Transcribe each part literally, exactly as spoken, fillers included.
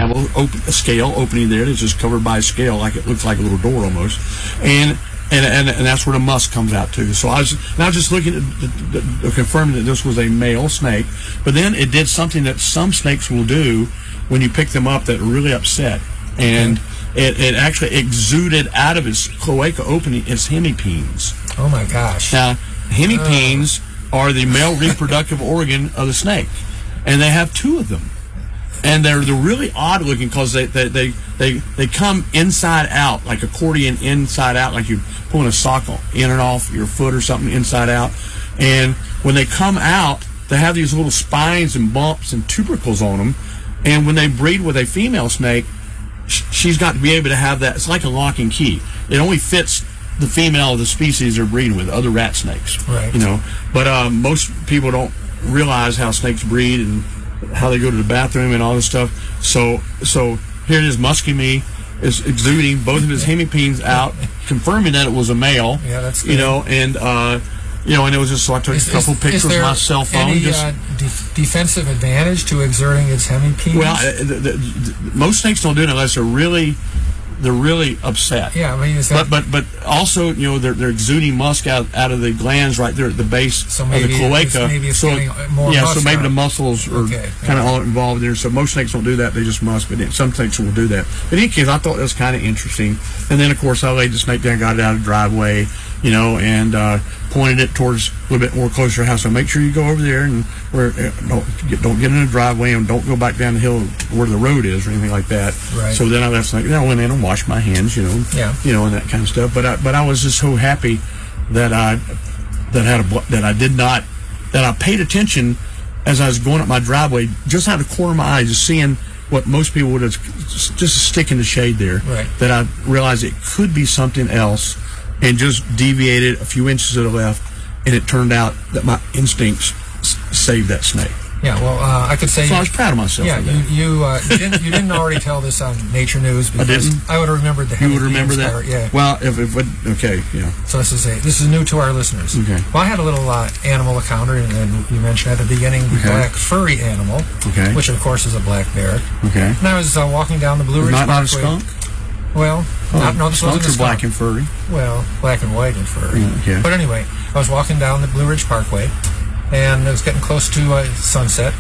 have a, open, a scale opening there that's just covered by a scale, like it looks like a little door almost, and and and, and that's where the musk comes out too. So I was now just looking at the, the, the, confirming that this was a male snake, but then it did something that some snakes will do when you pick them up that are really upset, and it, it actually exuded out of its cloaca opening its hemipenes. Oh my gosh! Now hemipenes uh. are the male reproductive organ of the snake, and they have two of them. And they're they're really odd looking because they, they, they, they, they come inside out, like accordion inside out, like you're pulling a sock in and off your foot or something inside out. And when they come out, they have these little spines and bumps and tubercles on them. And when they breed with a female snake, sh she's got to be able to have that. It's like a lock and key. It only fits the female of the species they're breeding with, other rat snakes. Right. You know, but um, most people don't realize how snakes breed and how they go to the bathroom and all this stuff. So, so here it is. Muskie Me is exuding both of his hemipenes out, confirming that it was a male. Yeah, that's good. You know, and uh, you know, and it was just so I took is, a couple is, pictures is with my cell phone. Any, just uh, de defensive advantage to exerting its hemipenes? Well, uh, the, the, the, most snakes don't do it unless they're really. They're really upset. Yeah, I mean, is that but but but also, you know, they're they're exuding musk out, out of the glands right there at the base so of maybe the cloaca. It's, maybe it's so getting more yeah, musk so maybe out. the muscles are okay. kind of yeah. all involved there. So most snakes don't do that; they just musk. But some snakes will do that. But in any case, I thought that was kind of interesting. And then, of course, I laid the snake down, got it out of the driveway, you know, and uh, pointed it towards a little bit more closer to the house. So make sure you go over there and where uh, don't get, don't get in the driveway and don't go back down the hill where the road is or anything like that. Right. So then I left the snake. Then I went in and washed my hands, you know. Yeah. You know, and that kind of stuff. But I, but I was just so happy that I that had a that I did not that I paid attention as I was going up my driveway, just out of the corner of my eye, just seeing what most people would have just a stick in the shade there. Right. That I realized it could be something else, and just deviated a few inches to the left, and it turned out that my instincts saved that snake. Yeah, well, uh, I could say... So you, I was proud of myself. Yeah, you you, uh, you, didn't, you didn't already tell this on Nature News because I didn't? I would have remembered the You would remember that? Part, yeah. Well, if, if okay, yeah. So this is a, this is new to our listeners. Okay. Well, I had a little uh, animal encounter, and, and you mentioned at the beginning the okay. black furry animal, okay. which of course is a black bear. Okay. And I was uh, walking down the Blue Ridge not, Parkway. Not a skunk? Well, oh, not, no, this wasn't a skunk. Skunks are black and furry. Well, black and white and furry. Yeah, okay. But anyway, I was walking down the Blue Ridge Parkway, and it was getting close to uh, sunset.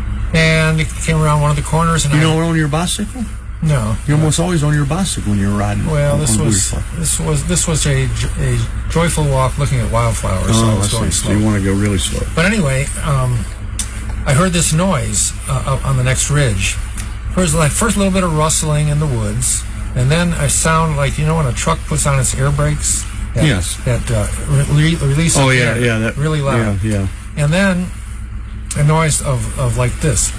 And it came around one of the corners, and you I... know, on your bicycle? No. You're no. almost always on your bicycle when you're riding. Well, on, this on was this was this was a, a joyful walk, looking at wildflowers. Oh, so I was I going see. slow. So you want to go really slow. But anyway, um, I heard this noise uh, up on the next ridge. First, like first, a little bit of rustling in the woods, and then a sound like, you know, when a truck puts on its air brakes. That, yes. That uh, re release. Oh yeah, air, yeah. That really loud. Yeah, yeah. And then a noise of, of like this.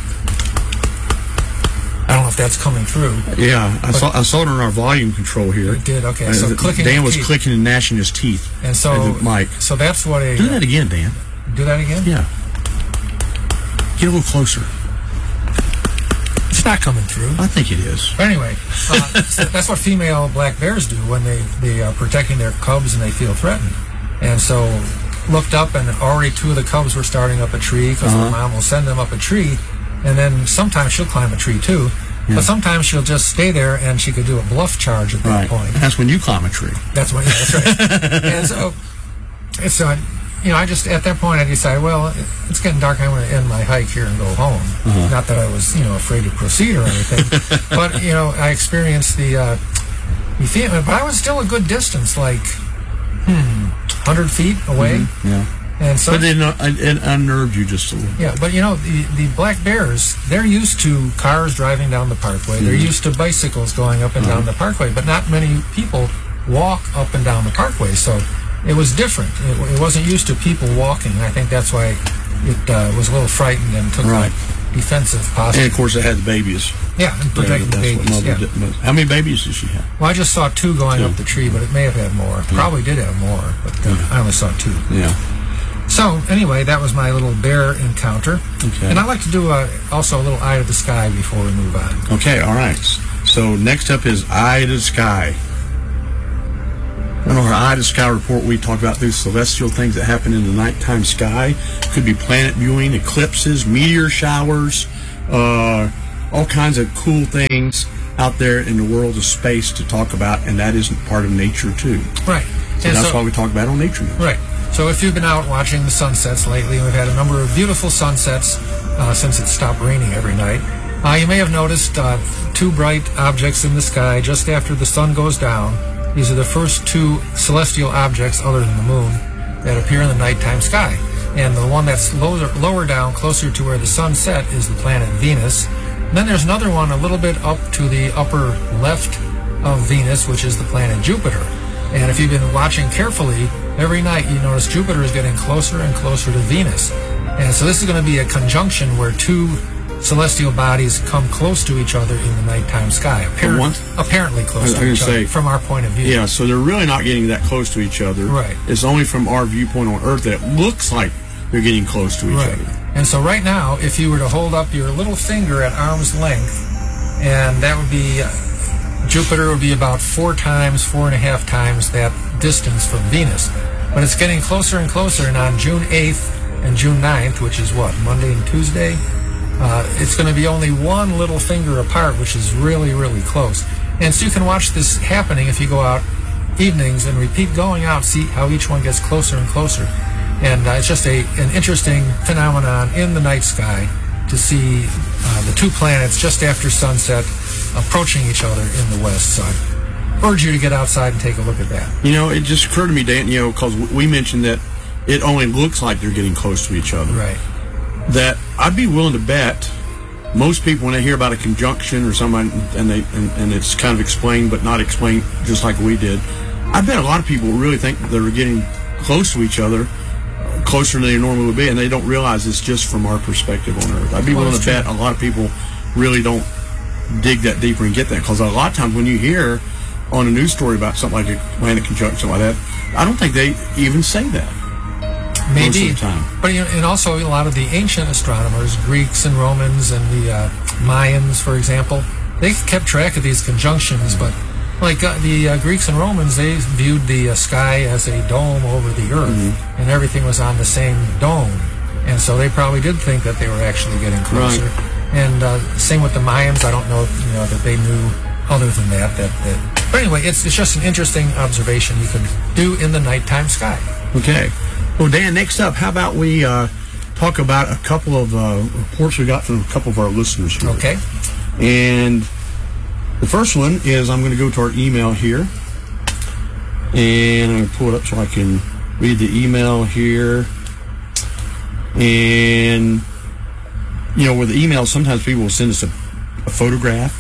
I don't know if that's coming through. Yeah, I saw I saw it on our volume control here. It did, okay. Uh, So clicking Dan was teeth. clicking and gnashing his teeth. And so, Mike. So that's what a... Do that again, Dan. Do that again? Yeah. Get a little closer. It's not coming through. I think it is. But anyway, uh, so that's what female black bears do when they, they are protecting their cubs and they feel threatened. And so looked up, and already two of the cubs were starting up a tree because uh-huh. their mom will send them up a tree. And then sometimes she'll climb a tree too. Yeah. But sometimes she'll just stay there, and she could do a bluff charge at that right. point. That's when you climb a tree. That's when, yeah, that's right. And so, it's, uh, you know, I just, at that point, I decided, well, it's getting dark, I'm going to end my hike here and go home. Uh-huh. Not that I was, you know, afraid to proceed or anything. But, you know, I experienced the, uh, the feeling, but I was still a good distance, like, hmm, one hundred feet away. Mm-hmm. Yeah. And so, but it, it unnerved you just a little bit. Yeah, but you know, the, the black bears, they're used to cars driving down the parkway. Mm-hmm. They're used to bicycles going up and uh-huh. down the parkway, but not many people walk up and down the parkway. So it was different. It, it wasn't used to people walking. I think that's why it uh, was a little frightened and took right. a defensive posture. And of course, it had the babies. Yeah, and protecting the babies. Yeah. Did. How many babies did she have? Well, I just saw two going two. up the tree, but it may have had more. Yeah. Probably did have more, but uh, yeah. I only saw two. Yeah. So, anyway, that was my little bear encounter. Okay. And I'd like to do a, also a little eye to the sky before we move on. Okay, all right. So, next up is eye to the sky. In our eye to the sky report, we talk about these celestial things that happen in the nighttime sky. Could be planet viewing, eclipses, meteor showers, uh, all kinds of cool things out there in the world of space to talk about, and that isn't part of nature too. Right. So and that's so, why we talk about it on Nature News. Right. So if you've been out watching the sunsets lately, we've had a number of beautiful sunsets uh, since it stopped raining every night. Uh, you may have noticed uh, two bright objects in the sky just after the sun goes down. These are the first two celestial objects, other than the moon, that appear in the nighttime sky. And the one that's lower, lower down, closer to where the sun set, is the planet Venus. And then there's another one a little bit up to the upper left of Venus, which is the planet Jupiter. And if you've been watching carefully, every night you notice Jupiter is getting closer and closer to Venus. And so this is going to be a conjunction where two celestial bodies come close to each other in the nighttime sky. Apparent, apparently close I, to I each say, other from our point of view. Yeah, so they're really not getting that close to each other. Right. It's only from our viewpoint on Earth that it looks like they're getting close to each right. other. And so right now, if you were to hold up your little finger at arm's length, and that would be, uh, Jupiter would be about four times, four and a half times that distance from Venus. But it's getting closer and closer, and on June eighth and June ninth, which is what, Monday and Tuesday, uh, it's going to be only one little finger apart, which is really, really close. And so you can watch this happening if you go out evenings and repeat going out, see how each one gets closer and closer. And uh, it's just a an interesting phenomenon in the night sky to see uh, the two planets just after sunset approaching each other in the west. So I urge you to get outside and take a look at that. You know, it just occurred to me, Dan, you know, because we mentioned that it only looks like they're getting close to each other. Right. That I'd be willing to bet most people, when they hear about a conjunction or something, and they and, and it's kind of explained but not explained just like we did, I bet a lot of people really think they're getting close to each other, closer than they normally would be, and they don't realize it's just from our perspective on Earth. I'd be well, willing to bet true. a lot of people really don't dig that deeper and get that, because a lot of times when you hear on a news story about something like a planet conjunction like that, I don't think they even say that. Maybe, most of the time. But you know, and also a lot of the ancient astronomers, Greeks and Romans and the uh, Mayans, for example, they kept track of these conjunctions. But like uh, the uh, Greeks and Romans, they viewed the uh, sky as a dome over the Earth, mm-hmm. and everything was on the same dome. And so they probably did think that they were actually getting closer. Right. And uh, same with the Mayans. I don't know, you know, that they knew other than that. That, that. But anyway, it's it's just an interesting observation you can do in the nighttime sky. Okay. Well, Dan, next up, how about we uh, talk about a couple of uh, reports we got from a couple of our listeners here. Okay. And the first one is, I'm going to go to our email here, and I'm going to pull it up so I can read the email here. And, you know, with the email, sometimes people will send us a, a photograph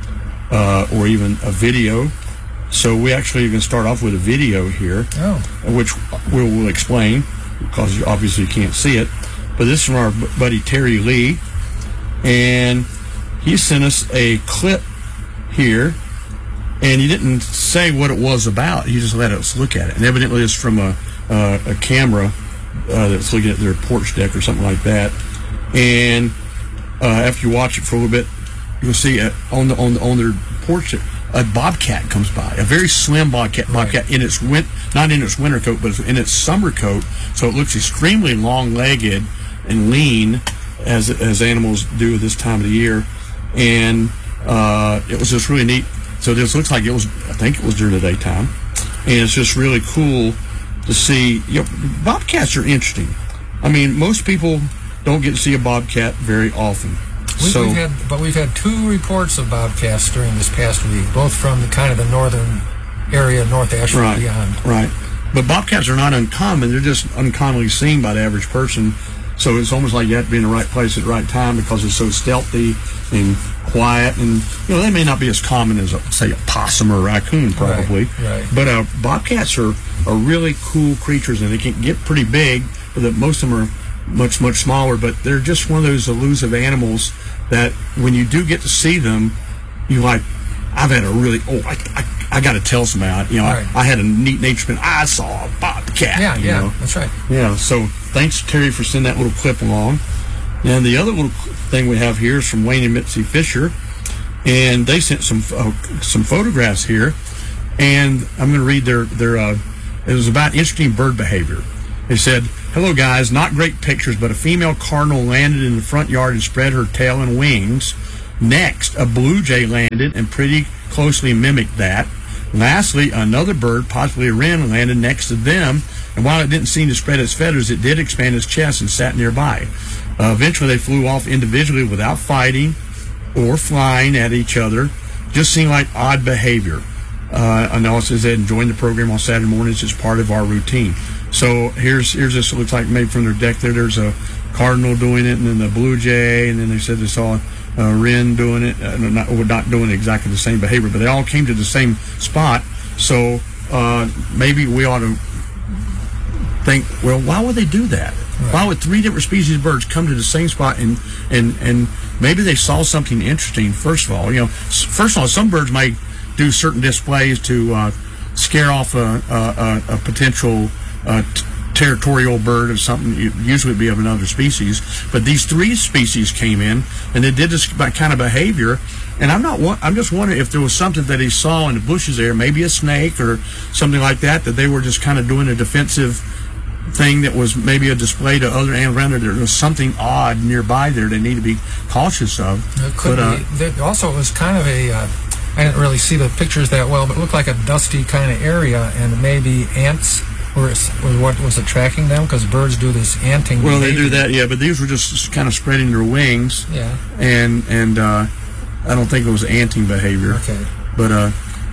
uh, or even a video. So we actually are going to start off with a video here, oh. which we will explain, because you obviously can't see it. But this is from our buddy Terry Lee, and he sent us a clip here, and he didn't say what it was about. He just let us look at it. And evidently it's from a, uh, a camera uh, that's looking at their porch deck or something like that. And uh, after you watch it for a little bit, you'll see uh, on, the, on, the, on their porch deck, a bobcat comes by, a very slim bobcat, bobcat right. in its win- not in its winter coat, but in its summer coat. So it looks extremely long-legged and lean, as as animals do at this time of the year. And uh, it was just really neat. So this looks like it was, I think it was during the daytime, and it's just really cool to see. You know, bobcats are interesting. I mean, most people don't get to see a bobcat very often. We, so, we've had, but we've had two reports of bobcats during this past week, both from the kind of the northern area, North Asheville right, and beyond. Right. But bobcats are not uncommon. They're just uncommonly seen by the average person. So it's almost like you have to be in the right place at the right time, because it's so stealthy and quiet. And, you know, they may not be as common as, a, say, a possum or a raccoon, probably. Right, right. But uh, bobcats are, are really cool creatures, and they can get pretty big, but the, most of them are much, much smaller. But they're just one of those elusive animals that when you do get to see them, you like, I've had a really, oh, I, I, I got to tell somebody, you know, right. I, I had a neat nature, I saw a bobcat. Yeah, you yeah, know? that's right. Yeah, so thanks, Terry, for sending that little clip along. And the other little thing we have here is from Wayne and Mitzi Fisher, and they sent some uh, some photographs here, and I'm going to read their, their uh, it was about interesting bird behavior. They said, "Hello guys, not great pictures, but a female cardinal landed in the front yard and spread her tail and wings. Next, a blue jay landed and pretty closely mimicked that. Lastly, another bird, possibly a wren, landed next to them, and while it didn't seem to spread its feathers, it did expand its chest and sat nearby. Uh, eventually, they flew off individually without fighting or flying at each other. Just seemed like odd behavior. Uh, and also said, enjoying the program on Saturday mornings is part of our routine. So here's here's this. It looks like maybe from their deck there. There's a cardinal doing it, and then the blue jay, and then they said they saw a wren doing it. Uh, not, not doing exactly the same behavior, but they all came to the same spot. So uh, maybe we ought to think, well, why would they do that? Right. Why would three different species of birds come to the same spot and and and maybe they saw something interesting? First of all, you know, first of all, some birds might do certain displays to uh, scare off a, a, a potential uh, t- territorial bird or something. It usually would be of another species, but these three species came in and they did this kind of behavior. And I'm not. I'm just wondering if there was something that he saw in the bushes there, maybe a snake or something like that, that they were just kind of doing a defensive thing that was maybe a display to other animals around there. There was something odd nearby there they need to be cautious of. It could but, uh, be. There also, it was kind of a. Uh, I didn't really see the pictures that well, but it looked like a dusty kind of area, and maybe ants were, were what was attracting them, because birds do this anting. Well, behavior. they do that, yeah, but these were just kind of spreading their wings. Yeah. And and uh, I don't think it was anting behavior. Okay. But uh.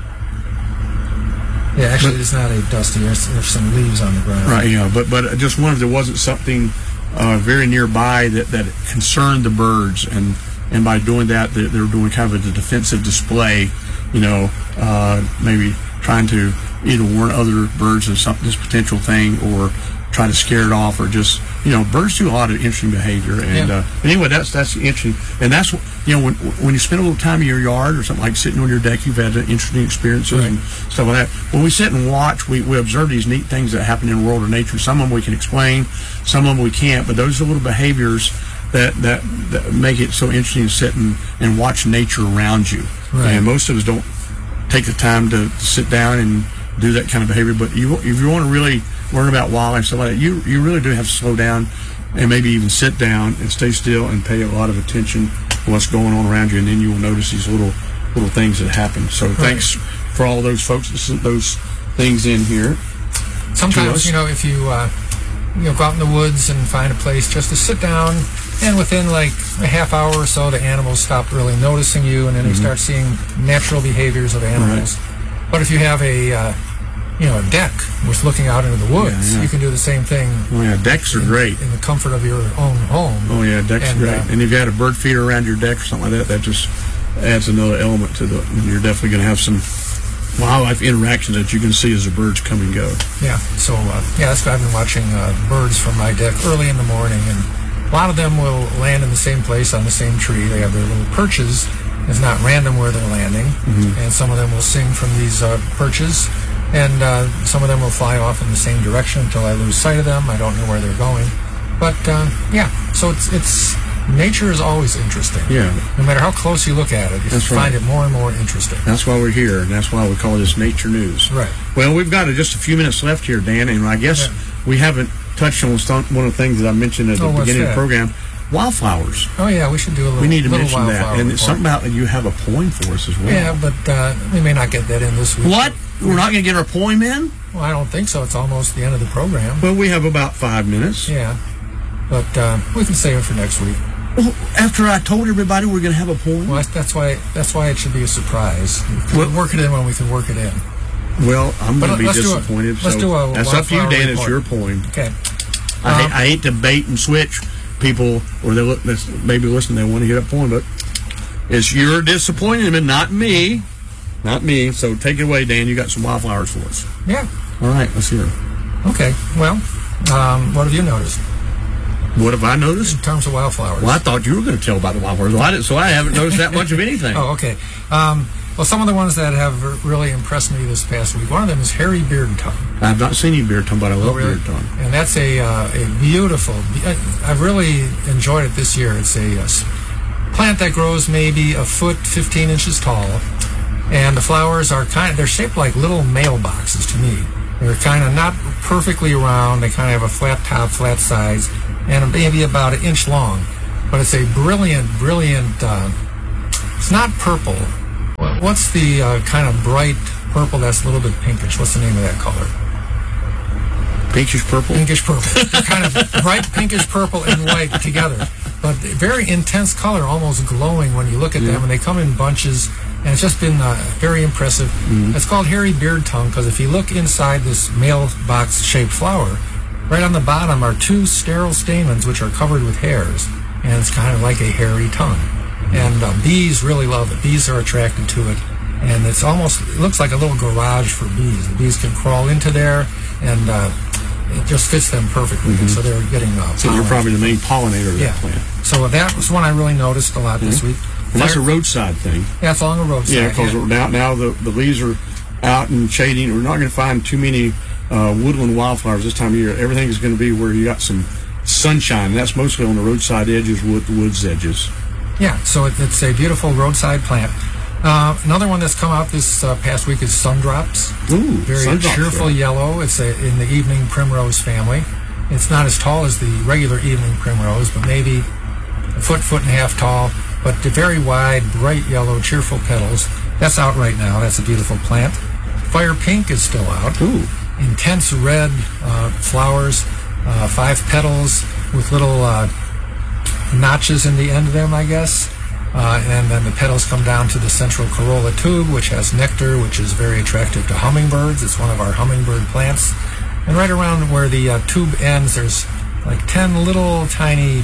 Yeah, actually, but, it's not a dusty. There's, there's some leaves on the ground. Right. Yeah, but but I just wondered if there wasn't something uh, very nearby that that concerned the birds, and. And by doing that, they're, they're doing kind of a defensive display, you know, uh, maybe trying to either warn other birds of some, this potential thing, or try to scare it off, or just, you know, birds do a lot of interesting behavior. And yeah. uh, anyway, that's that's interesting. And that's, you know, when when you spend a little time in your yard or something, like sitting on your deck, you've had interesting experiences right. and stuff like that. When we sit and watch, we, we observe these neat things that happen in the world of nature. Some of them we can explain, some of them we can't, but those are little behaviors That, that that make it so interesting to sit and, and watch nature around you. Right. And most of us don't take the time to, to sit down and do that kind of behavior. But you, if you want to really learn about wildlife and stuff like that, you, you really do have to slow down and maybe even sit down and stay still and pay a lot of attention to what's going on around you, and then you will notice these little little things that happen. So right. thanks for all those folks that sent those things in here. Sometimes, you know, if you... Uh you know, go out in the woods and find a place just to sit down, and within like a half hour or so, the animals stop really noticing you, and then mm-hmm. you start seeing natural behaviors of animals. Right. But if you have a, uh, you know, a deck with looking out into the woods, yeah, yeah. you can do the same thing. Oh yeah, decks are in, great. In the comfort of your own home. Oh yeah, decks and, are great. Uh, and if you had a bird feeder around your deck or something like that, that just adds another element to the, you're definitely going to have some wildlife interactions that you can see as the birds come and go. Yeah, so uh, yeah, that's why I've been watching uh, birds from my deck early in the morning, and a lot of them will land in the same place on the same tree. They have their little perches. It's not random where they're landing, mm-hmm. and some of them will sing from these uh, perches, and uh, some of them will fly off in the same direction until I lose sight of them. I don't know where they're going, but uh, yeah, so it's it's. Nature is always interesting. Yeah. No matter how close you look at it, you that's find right. it more and more interesting. That's why we're here, and that's why we call this Nature News. Right. Well, we've got just a few minutes left here, Dan, and I guess yeah. we haven't touched on one of the things that I mentioned at the oh, beginning that? of the program, wildflowers. Oh, yeah, we should do a little We need to mention that. And it's something about you have a poem for us as well. Yeah, but uh, we may not get that in this week. What? We're not going to get our poem in? Well, I don't think so. It's almost the end of the program. Well, we have about five minutes. Yeah, but uh, we can save it for next week. Well, after I told everybody we're going to have a poem? Well, that's why that's why it should be a surprise. We'll work it in when we can work it in. Well, I'm going to be disappointed. A, let's so do a that's up to you, Dan. Report. It's your poem. Okay. I, um, hate, I hate to bait and switch people, or they look, maybe listen, they want to get a poem, but it's your disappointment, not me. Not me. So take it away, Dan. You got some wildflowers for us. Yeah. All right, let's hear it. Okay. Well, um, what have you noticed? What have I noticed? In terms of wildflowers. Well, I thought you were going to tell about the wildflowers. Well, I didn't, so I haven't noticed that much of anything. Oh, okay. Um, well, some of the ones that have really impressed me this past week, one of them is hairy beard tongue. I've not seen any beard tongue, but I love oh, really? beard tongue. And that's a, uh, a beautiful, I've really enjoyed it this year. It's a, a plant that grows maybe a foot, fifteen inches tall. And the flowers are kind of, they're shaped like little mailboxes to me. They're kind of not perfectly round. They kind of have a flat top, flat sides, and maybe about an inch long. But it's a brilliant, brilliant uh, It's not purple. Wha- What's the uh, kind of bright purple that's a little bit pinkish? What's the name of that color? Pinkish purple. Pinkish purple. They're kind of bright pinkish purple and white together. But very intense color, almost glowing when you look at Yeah. them. And they come in bunches. And it's just been uh, very impressive. Mm-hmm. It's called hairy beard tongue because if you look inside this mailbox-shaped flower, right on the bottom are two sterile stamens which are covered with hairs. And it's kind of like a hairy tongue. And uh, bees really love it. Bees are attracted to it. And it's almost, it looks like a little garage for bees. The bees can crawl into there, and uh, it just fits them perfectly. Mm-hmm. So they're getting uh, So you're pollen. probably the main pollinator of Yeah. that plant. So that was one I really noticed a lot this week. And that's a Fire- roadside thing. yeah, it's along a roadside. Yeah, because yeah. now now the, the leaves are out and shading. We're not going to find too many uh, woodland wildflowers this time of year. Everything is going to be where you got some sunshine. And that's mostly on the roadside edges, wood, the woods edges. Yeah, so it, it's a beautiful roadside plant. Uh, another one that's come out this uh, past week is Sundrops. Ooh, Very sundrops, cheerful right. yellow. It's a, in the evening primrose family. It's not as tall as the regular evening primrose, but maybe a foot, foot and a half tall. But the very wide, bright yellow, cheerful petals. That's out right now. That's a beautiful plant. Fire pink is still out. Ooh. Intense red uh, flowers, uh, five petals with little uh, notches in the end of them, I guess. Uh, and then the petals come down to the central corolla tube, which has nectar, which is very attractive to hummingbirds. It's one of our hummingbird plants. And right around where the uh, tube ends, there's like ten little tiny,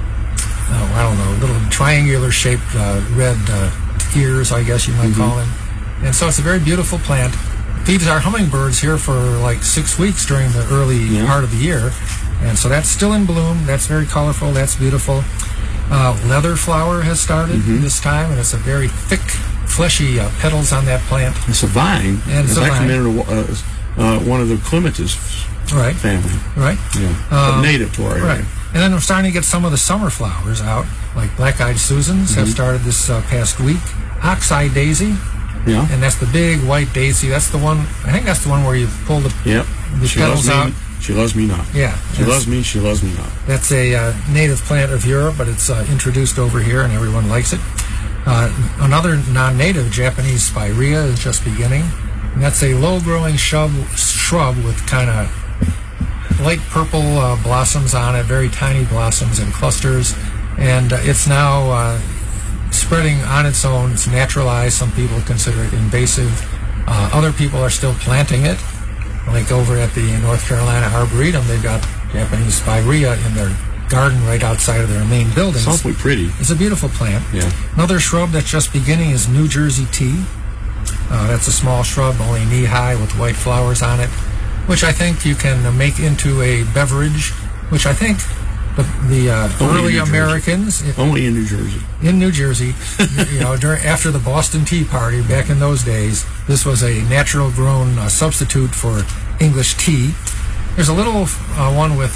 oh, I don't know, little triangular-shaped uh, red uh, ears, I guess you might call them. And so it's a very beautiful plant. Feeds our hummingbirds here for like six weeks during the early Yeah. part of the year. And so that's still in bloom. That's very colorful. That's beautiful. Uh, leather flower has started this time, and it's a very thick, fleshy uh, petals on that plant. It's a vine. And it's a actually vine. made uh, uh, one of the clematis Right, family. right. Yeah, Um, but native to our area. Right. And then we're starting to get some of the summer flowers out, like black-eyed Susans have started this uh, past week. Ox-eye daisy, Yeah. and that's the big white daisy. That's the one, I think that's the one where you pull the, Yep. the She loves petals me. out. She loves me not. Yeah. She that's- loves me. She loves me not. That's a uh, native plant of Europe, but it's uh, introduced over here, and everyone likes it. Uh, another non-native, Japanese spirea, is just beginning. And that's a low-growing shrub, shrub with kind of light purple uh, blossoms on it, very tiny blossoms in clusters. And uh, it's now uh, spreading on its own. It's naturalized. Some people consider it invasive. Uh, other people are still planting it. Like over at the North Carolina Arboretum, they've got Japanese spirea in their garden right outside of their main buildings. It's awfully pretty. It's a beautiful plant. Yeah. Another shrub that's just beginning is New Jersey tea. Uh, that's a small shrub, only knee-high, with white flowers on it, which I think you can uh, make into a beverage, which I think the, the uh, Only in early New Jersey. Americans i- Only in New Jersey. in New Jersey, you know, during, after the Boston Tea Party, back in those days, this was a natural-grown uh, substitute for English tea. There's a little uh, one with,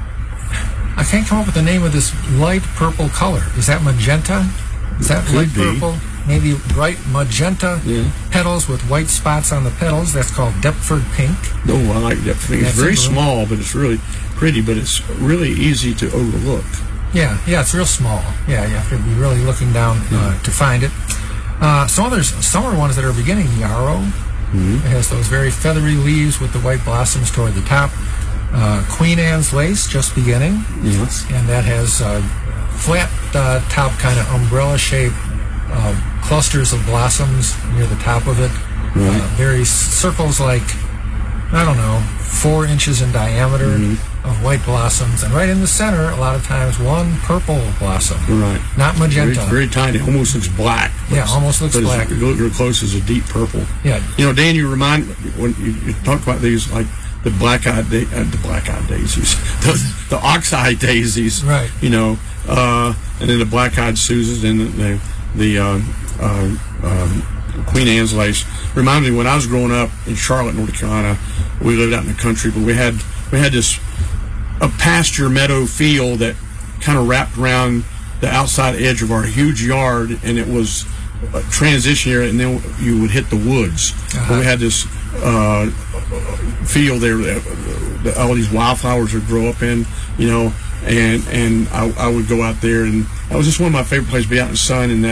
I can't come up with the name of this light purple color. Is that magenta? Is that Could light be. purple? Maybe bright magenta Yeah. petals with white spots on the petals. That's called Deptford pink. No, I like that thing. It's That's very a bloom. small, but it's really pretty. But it's really easy to overlook. Yeah, yeah, it's real small. Yeah, you have to be really looking down uh, to find it. Uh, some others, summer ones that are beginning, yarrow. Mm-hmm. It has those very feathery leaves with the white blossoms toward the top. Uh, Queen Anne's lace, just beginning. Yes. And that has uh, flat uh, top, kind of umbrella-shaped uh, clusters of blossoms near the top of it. Right. Uh, very s- circles like, I don't know, four inches in diameter Mm-hmm. of white blossoms. And right in the center, a lot of times, one purple blossom. Right. Not Very, magenta. very tiny. Almost looks black. but Yeah, it's- almost looks but it's- black. If you look real close, it's a deep purple. Yeah. You know, Dan, you remind when you, you talk about these, like the black-eyed, da- uh, the black-eyed daisies, the, the ox-eye daisies. Right. You know, uh, and then the black-eyed Susans, and the the, the uh, uh, um, Queen Anne's lace. Remind me when I was growing up in Charlotte, North Carolina. We lived out in the country, but we had we had this a pasture meadow field that kind of wrapped around the outside edge of our huge yard, and it was a transition area, and then you would hit the woods. Uh-huh. But we had this uh, field there that, that all these wildflowers would grow up in, you know, and and I, I would go out there, and that was just one of my favorite places to be out in the sun, and that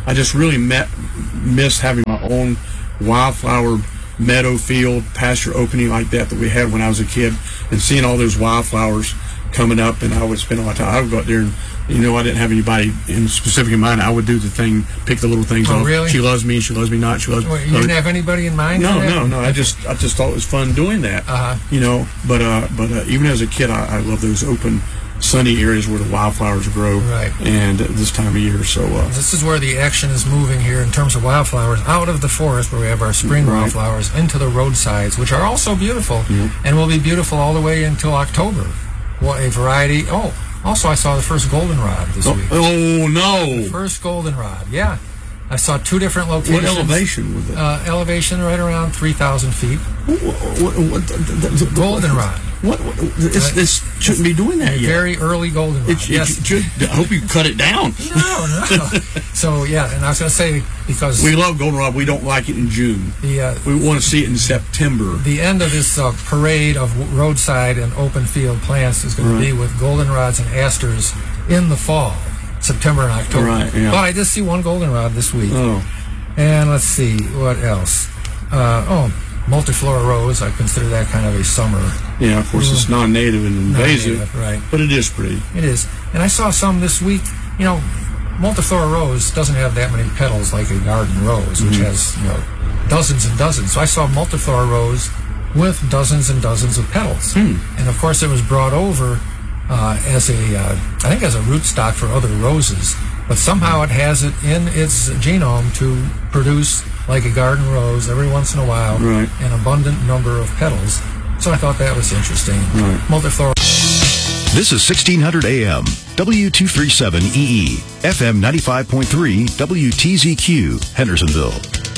I just really met, miss having my own wildflower meadow field, pasture opening like that that we had when I was a kid, and seeing all those wildflowers coming up. And I would spend a lot of time. I would go out there and, you know, I didn't have anybody in specific in mind. I would do the thing, pick the little things oh, off. Really? She loves me, she loves me not. She loves well, you didn't have anybody in mind? No, no, no. I just, I just thought it was fun doing that. Uh-huh. You know, but uh, but uh, even as a kid, I, I love those open, sunny areas where the wildflowers grow. Right. And uh, this time of year, so uh, this is where the action is moving here in terms of wildflowers, out of the forest where we have our spring right. wildflowers into the roadsides, which are also beautiful, mm-hmm. and will be beautiful all the way until October. Well, a variety. Oh, also I saw the first goldenrod this oh, week. Oh no! The first goldenrod, yeah. I saw two different locations. What elevation was it? Uh, elevation right around three thousand feet. What, what, what, the, the, the, goldenrod. What? what this, uh, this shouldn't be doing that yet. Very early goldenrod. It, yes. It should, I hope you cut it down. No, no. So yeah, and I was going to say because we love goldenrod, we don't like it in June. The uh, we want to see it in September. The end of this uh, parade of roadside and open field plants is going right. to be with goldenrods and asters in the fall. September and October. Right, yeah. But I did see one goldenrod this week. Oh. And let's see, what else? Uh, oh, multiflora rose. I consider that kind of a summer. Yeah, of course, mm. it's non-native and invasive. Non-native, right. But it is pretty. It is. And I saw some this week. You know, multiflora rose doesn't have that many petals like a garden rose, which mm-hmm. has, you know, dozens and dozens. So I saw multiflora rose with dozens and dozens of petals. Mm. And, of course, it was brought over Uh, as a, uh, I think as a rootstock for other roses, but somehow it has it in its genome to produce, like a garden rose, every once in a while, right. an abundant number of petals. So I thought that was interesting. Right. Multiflora. This is sixteen hundred A M, W two thirty-seven E E, F M ninety-five point three, W T Z Q, Hendersonville.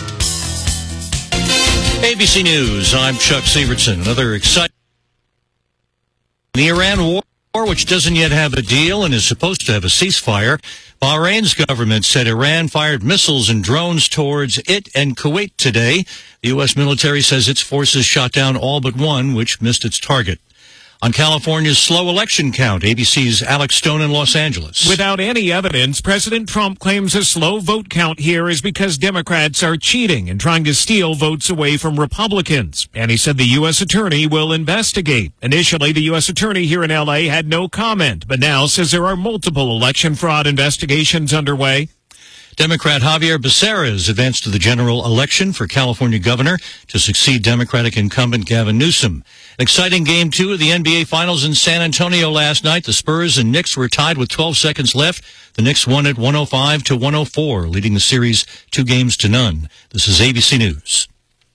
A B C News, I'm Chuck Sievertson. Another exciting... The Iran war, which doesn't yet have a deal and is supposed to have a ceasefire. Bahrain's government said Iran fired missiles and drones towards it and Kuwait today. The U S military says its forces shot down all but one, which missed its target. On California's slow election count, A B C's Alex Stone in Los Angeles. Without any evidence, President Trump claims a slow vote count here is because Democrats are cheating and trying to steal votes away from Republicans. And he said the U S attorney will investigate. Initially, the U S attorney here in L A had no comment, but now says there are multiple election fraud investigations underway. Democrat Javier Becerra is advanced to the general election for California governor to succeed Democratic incumbent Gavin Newsom. An exciting game two of the N B A Finals in San Antonio last night. The Spurs and Knicks were tied with twelve seconds left. The Knicks won at one oh five to one oh four, leading the series two games to none. This is A B C News.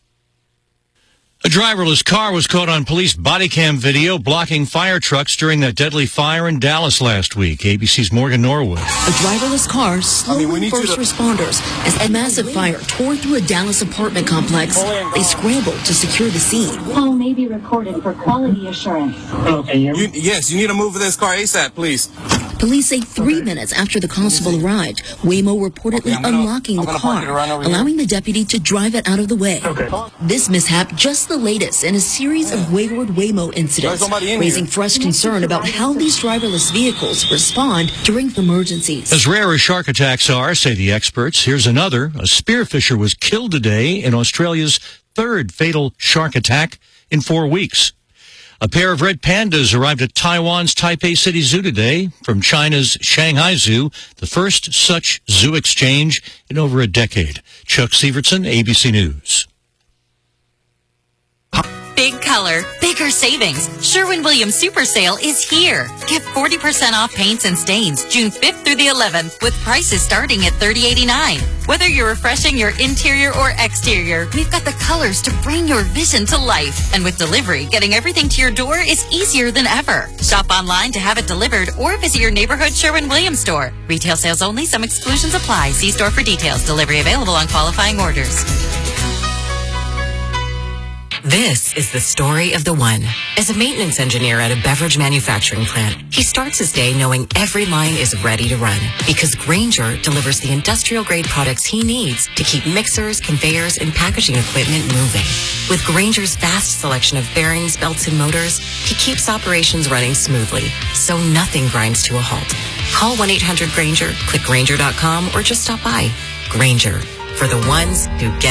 A driverless car was caught on police body cam video blocking fire trucks during that deadly fire in Dallas last week. A B C's Morgan Norwood. A driverless car slowing I mean, first to... responders as a massive fire tore through a Dallas apartment complex. They scrambled to secure the scene. Call may be recorded for quality assurance. Okay. You, yes, you need to move this car ASAP, please. Police say three okay. minutes after the constable arrived, Waymo reportedly okay, gonna, unlocking the car, allowing the deputy to drive it out of the way. Okay. This mishap just the latest in a series of wayward Waymo incidents, in raising here. fresh concern about how these driverless vehicles respond during emergencies. As rare as shark attacks are, say the experts, here's another. A spearfisher was killed today in Australia's third fatal shark attack in four weeks. A pair of red pandas arrived at Taiwan's Taipei City Zoo today from China's Shanghai Zoo, the first such zoo exchange in over a decade. Chuck Sievertson, A B C News. Big color, bigger savings. Sherwin-Williams Super Sale is here. Get forty percent off paints and stains June fifth through the eleventh with prices starting at thirty eighty-nine. Whether you're refreshing your interior or exterior, we've got the colors to bring your vision to life. And with delivery, getting everything to your door is easier than ever. Shop online to have it delivered or visit your neighborhood Sherwin-Williams store. Retail sales only. Some exclusions apply. See store for details. Delivery available on qualifying orders. This is the story of the one. As a maintenance engineer at a beverage manufacturing plant, he starts his day knowing every line is ready to run because Grainger delivers the industrial-grade products he needs to keep mixers, conveyors, and packaging equipment moving. With Grainger's vast selection of bearings, belts, and motors, he keeps operations running smoothly, so nothing grinds to a halt. Call one eight hundred Grainger, click Grainger dot com, or just stop by. Granger, for the ones who get